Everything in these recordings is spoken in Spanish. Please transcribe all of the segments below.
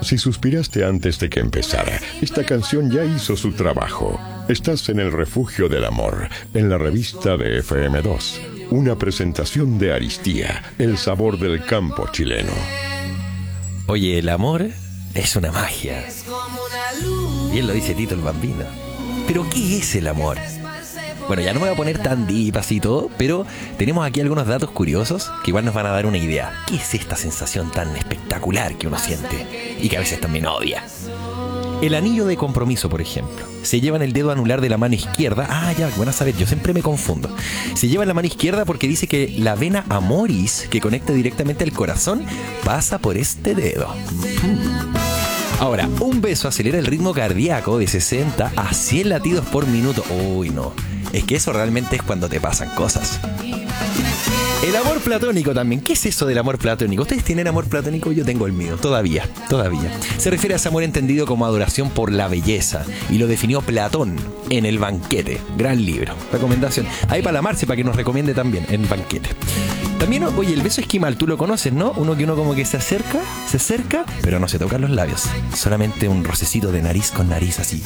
Si suspiraste antes de que empezara, esta canción ya hizo su trabajo. Estás en el refugio del amor, en la revista de FM2. Una presentación de Aristía, el sabor del campo chileno. Oye, el amor es una magia. Bien lo dice Tito el Bambino. ¿Pero qué es el amor? Bueno, ya no me voy a poner tan deep así todo, pero tenemos aquí algunos datos curiosos que igual nos van a dar una idea. ¿Qué es esta sensación tan espectacular que uno siente y que a veces también odia? El anillo de compromiso, por ejemplo, se lleva en el dedo anular de la mano izquierda. Ah, ya, bueno a saber, yo siempre me confundo. Se lleva en la mano izquierda porque dice que la vena amoris, que conecta directamente al corazón, pasa por este dedo. Ahora, un beso acelera el ritmo cardíaco de 60 a 100 latidos por minuto. Uy, no. Es que eso realmente es cuando te pasan cosas. El amor platónico también. ¿Qué es eso del amor platónico? ¿Ustedes tienen amor platónico? Yo tengo el mío. Todavía. Se refiere a ese amor entendido como adoración por la belleza. Y lo definió Platón en El Banquete. Gran libro. Recomendación. Ahí para la Marce, para que nos recomiende también en Banquete. También, oye, el beso esquimal, tú lo conoces, ¿no? Uno que uno como que se acerca, pero no se tocan los labios. Solamente un rocecito de nariz con nariz así.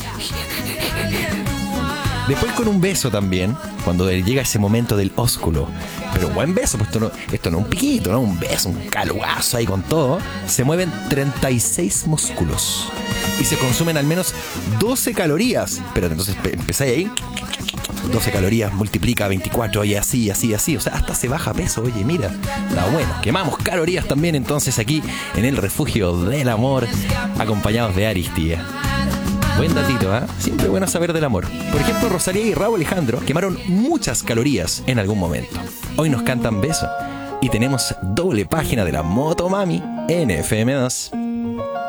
Después con un beso también, cuando llega ese momento del ósculo. Pero buen beso, pues esto no es un piquito, ¿no? Un beso, un calugazo ahí con todo. Se mueven 36 músculos y se consumen al menos 12 calorías. Pero entonces empezáis ahí, 12 calorías multiplica 24 y así. O sea, hasta se baja peso, oye, mira. Está bueno, quemamos calorías también entonces aquí en el refugio del amor, acompañados de Aristía. Buen datito, ¿eh? Siempre bueno saber del amor. Por ejemplo, Rosalía y Raúl Alejandro quemaron muchas calorías en algún momento. Hoy nos cantan beso y tenemos doble página de la Motomami en FM2.